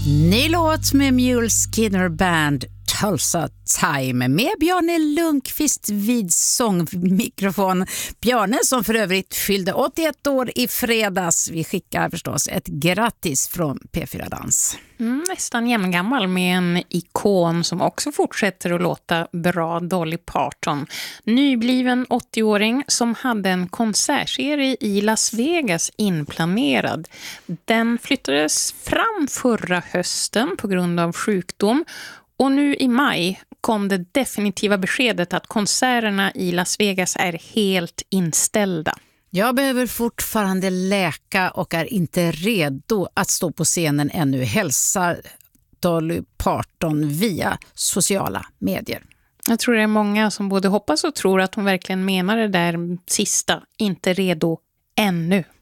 Ny låt med Mule Skinner Band, Tulsa Time, med Bjarne Lundqvist vid sångmikrofon. Bjarne som för övrigt fyllde 81 år i fredags. Vi skickar förstås ett grattis från P4 Dans. Nästan jämngammal med en ikon som också fortsätter att låta bra, Dolly Parton. Nybliven 80-åring som hade en konsertserie i Las Vegas inplanerad. Den flyttades fram förra hösten på grund av sjukdom. Och nu i maj kom det definitiva beskedet att konserterna i Las Vegas är helt inställda. Jag behöver fortfarande läka och är inte redo att stå på scenen ännu, hälsar Dolly Parton via sociala medier. Jag tror det är många som både hoppas och tror att hon verkligen menar det där sista, inte redo ännu.